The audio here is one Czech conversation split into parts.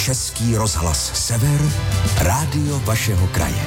Český rozhlas Sever, rádio vašeho kraje.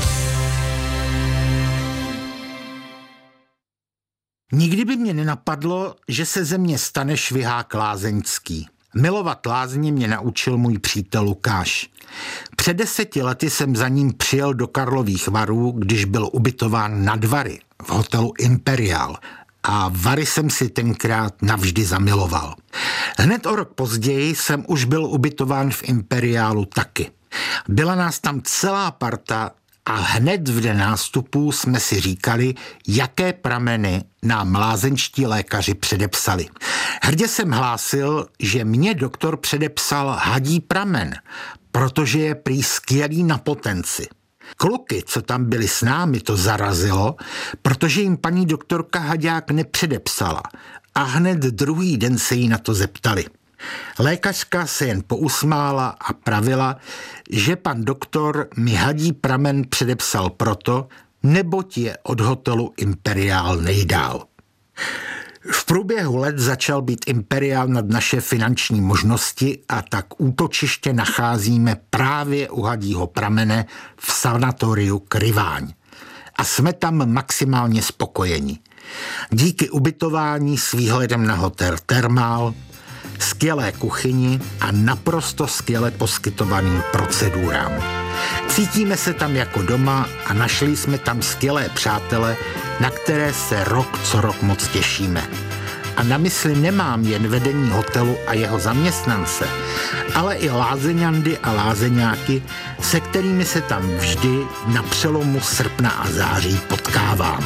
Nikdy by mě nenapadlo, že se ze mě stane švihák lázeňský. Milovat lázně mě naučil můj přítel Lukáš. Před 10 lety jsem za ním přijel do Karlových Varů, když byl ubytován nad Vary v hotelu Imperial. A Vary jsem si tenkrát navždy zamiloval. Hned o rok později jsem už byl ubytován v Imperiálu taky. Byla nás tam celá parta a hned v den nástupu jsme si říkali, jaké prameny nám lázeňští lékaři předepsali. Hrdě jsem hlásil, že mě doktor předepsal hadí pramen, protože je prý skvělý na potenci. Kluky, co tam byli s námi, to zarazilo, protože jim paní doktorka Haďák nepředepsala a hned druhý den se jí na to zeptali. Lékařka se jen pousmála a pravila, že pan doktor mi hadí pramen předepsal proto, neboť je od hotelu Imperial nejdál. V průběhu let začal být Imperial nad naše finanční možnosti a tak útočiště nacházíme právě u hadího pramene v sanatoriu Kryváň. A jsme tam maximálně spokojeni. Díky ubytování s výhledem na hotel Thermal, skvělé kuchyni a naprosto skvěle poskytovaným procedurám. Cítíme se tam jako doma a našli jsme tam skvělé přátele, na které se rok co rok moc těšíme. A na mysli nemám jen vedení hotelu a jeho zaměstnance, ale i lázeňandy a lázeňáky, se kterými se tam vždy na přelomu srpna a září potkávám.